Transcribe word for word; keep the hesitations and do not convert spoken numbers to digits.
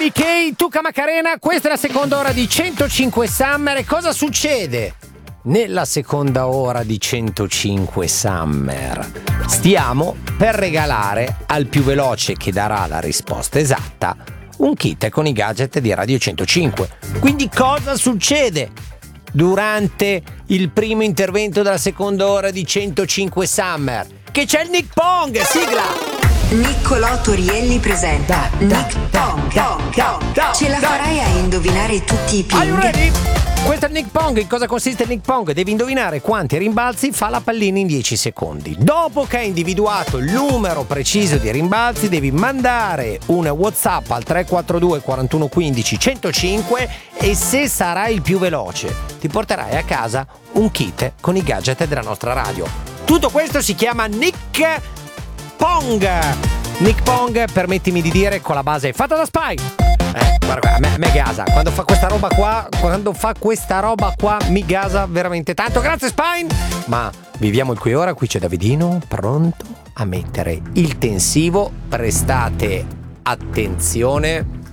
D K, Tuca Macarena, questa è la seconda ora di centocinque Summer. E cosa succede nella seconda ora di centocinque Summer? Stiamo per regalare al più veloce che darà la risposta esatta un kit con i gadget di Radio centocinque. Quindi cosa succede durante il primo intervento della seconda ora di centocinque Summer? Che c'è il Nick Pong, sigla! Niccolò Torielli presenta Nick Pong. Ce la farai a indovinare tutti i ping? Are you ready? Questo è il Nick Pong. In cosa consiste il Nick Pong? Devi indovinare quanti rimbalzi fa la pallina in dieci secondi. Dopo che hai individuato il numero preciso di rimbalzi, devi mandare un WhatsApp al tre quattro due quarantuno quindici centocinque e se sarai il più veloce ti porterai a casa un kit con i gadget della nostra radio. Tutto questo si chiama Nick Pong. Nick Pong, permettimi di dire, con la base fatta da Spy. Eh, guarda, a me, a me gasa. Quando fa questa roba qua, quando fa questa roba qua, mi gasa veramente tanto. Grazie Spine. Ma viviamo il qui e ora, qui c'è Davidino, pronto a mettere il tensivo. Prestate attenzione.